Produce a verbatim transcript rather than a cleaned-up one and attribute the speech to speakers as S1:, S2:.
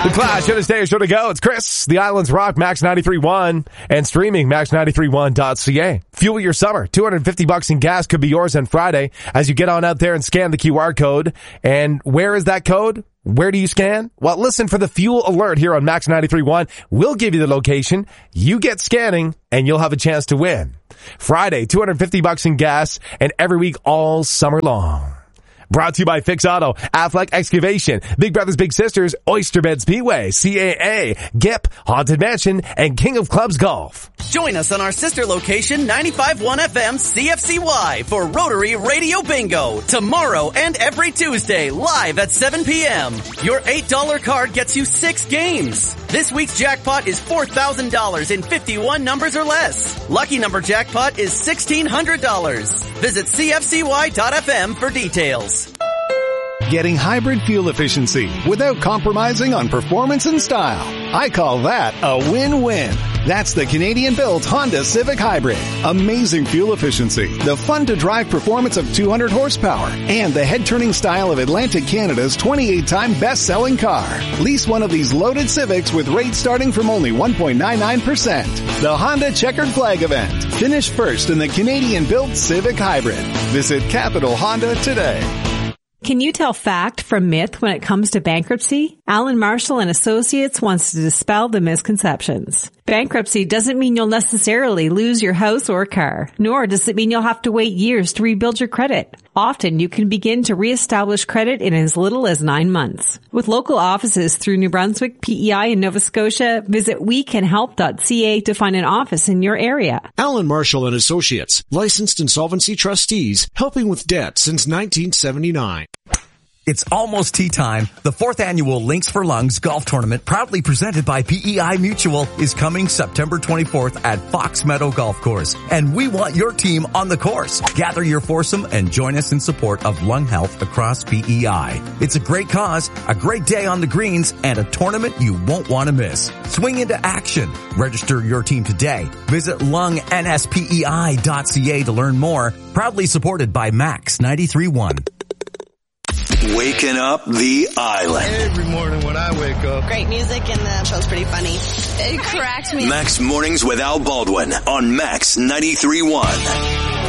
S1: The Clash, should stay or should it go? It's Chris, the Islands Rock, Max ninety-three point one, and streaming max ninety-three one dot c a. Fuel your summer. two hundred fifty bucks in gas could be yours on Friday as you get on out there and scan the Q R code. And where is that code? Where do you scan? Well, listen for the fuel alert here on Max ninety-three point one. We'll give you the location. You get scanning and you'll have a chance to win. Friday, two hundred fifty bucks in gas, and every week all summer long. Brought to you by Fix Auto, Affleck Excavation, Big Brothers Big Sisters, Oyster Bed Speedway, C A A, G I P, Haunted Mansion, and King of Clubs Golf.
S2: Join us on our sister location, ninety-five point one F M C F C Y, for Rotary Radio Bingo, tomorrow and every Tuesday, live at seven p.m. Your eight dollar card gets you six games. This week's jackpot is four thousand dollars in fifty-one numbers or less. Lucky number jackpot is sixteen hundred dollars. Visit C F C Y dot F M for details.
S3: Getting hybrid fuel efficiency without compromising on performance and style. I call that a win-win. That's the Canadian-built Honda Civic Hybrid. Amazing fuel efficiency, the fun-to-drive performance of two hundred horsepower, and the head-turning style of Atlantic Canada's twenty-eight time best-selling car. Lease one of these loaded Civics with rates starting from only one point nine nine percent. The Honda Checkered Flag event. Finish first in the Canadian-built Civic Hybrid. Visit Capital Honda today.
S4: Can you tell fact from myth when it comes to bankruptcy? Alan Marshall and Associates wants to dispel the misconceptions. Bankruptcy doesn't mean you'll necessarily lose your house or car, nor does it mean you'll have to wait years to rebuild your credit. Often you can begin to reestablish credit in as little as nine months. With local offices through New Brunswick, P E I, and Nova Scotia, visit we can help dot c a to find an office in your area.
S5: Alan Marshall and Associates, licensed insolvency trustees, helping with debt since nineteen seventy-nine.
S6: It's almost tea time. The fourth annual Links for Lungs golf tournament, proudly presented by P E I Mutual, is coming September twenty-fourth at Fox Meadow Golf Course. And we want your team on the course. Gather your foursome and join us in support of lung health across P E I. It's a great cause, a great day on the greens, and a tournament you won't want to miss. Swing into action. Register your team today. Visit lung n s p e i dot c a to learn more. Proudly supported by Max ninety-three point one.
S7: Waking up the island.
S8: Every morning when I wake up.
S9: Great music and the show's pretty funny. It cracked me.
S7: Max Mornings with Al Baldwin on Max ninety-three point one.